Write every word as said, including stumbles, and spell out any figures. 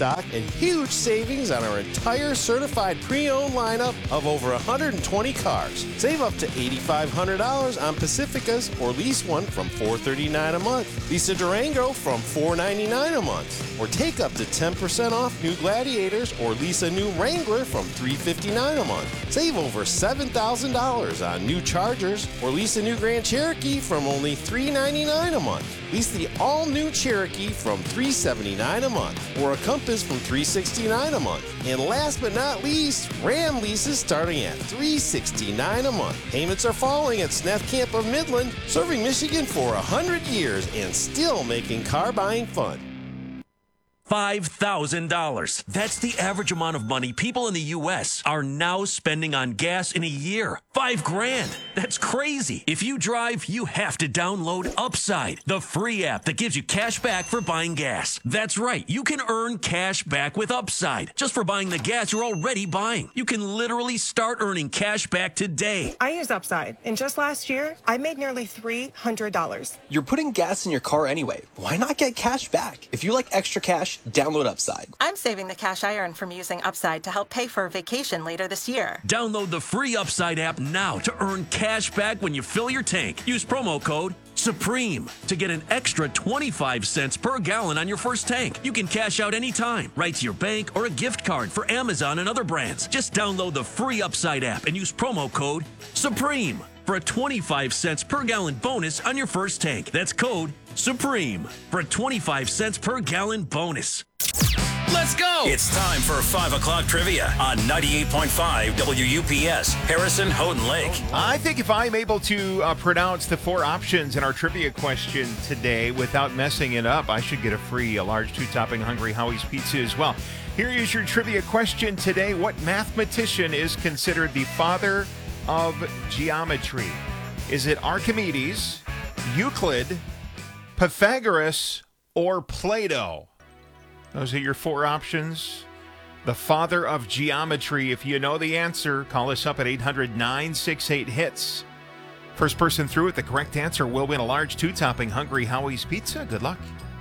stock and huge savings on our entire certified pre-owned lineup of over one hundred twenty cars. Save up to eight thousand five hundred dollars on Pacificas or lease one from four hundred thirty-nine dollars a month. Lease a Durango from four hundred ninety-nine dollars a month. Or take up to ten percent off new Gladiators or lease a new Wrangler from three hundred fifty-nine dollars a month. Save over seven thousand dollars on new Chargers or lease a new Grand Cherokee from only three hundred ninety-nine dollars a month. Lease the all-new Cherokee from three hundred seventy-nine dollars a month or a Compass from three hundred sixty-nine dollars a month. And last but not least, Ram leases starting at three hundred sixty-nine dollars a month. Payments are falling at Sneff Camp of Midland, serving Michigan for one hundred years and still making car buying fun. five thousand dollars. That's the average amount of money people in the U S are now spending on gas in a year. Five grand. That's crazy. If you drive, you have to download Upside, the free app that gives you cash back for buying gas. That's right. You can earn cash back with Upside just for buying the gas you're already buying. You can literally start earning cash back today. I use Upside, and just last year, I made nearly three hundred dollars. You're putting gas in your car anyway. Why not get cash back? If you like extra cash, download Upside. I'm saving the cash I earn from using Upside to help pay for a vacation later this year. Download the free Upside app now to earn cash back when you fill your tank. Use promo code SUPREME to get an extra twenty-five cents per gallon on your first tank. You can cash out anytime, right to your bank or a gift card for Amazon and other brands. Just download the free Upside app and use promo code SUPREME for a twenty-five cents per gallon bonus on your first tank. That's code SUPREME for a twenty-five cents per gallon bonus. Let's go! It's time for five o'clock trivia on ninety-eight point five W U P S, Harrison Houghton Lake. I think if I'm able to uh, pronounce the four options in our trivia question today without messing it up, I should get a free, a large two-topping Hungry Howie's pizza as well. Here is your trivia question today. What mathematician is considered the father of geometry? Is it Archimedes, Euclid, Pythagoras, or Plato? Those are your four options. The father of geometry. If you know the answer, call us up at eight hundred nine six eight hits. First person through with the correct answer will win a large two-topping Hungry Howie's pizza. Good luck.